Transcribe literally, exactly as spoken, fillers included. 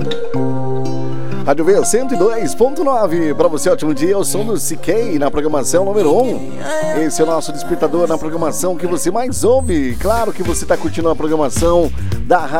Rádio V cento e dois ponto nove. Para você, ótimo dia. O som do C K na programação número um. Esse é o nosso despertador na programação que você mais ouve. Claro que você está curtindo a programação da Rádio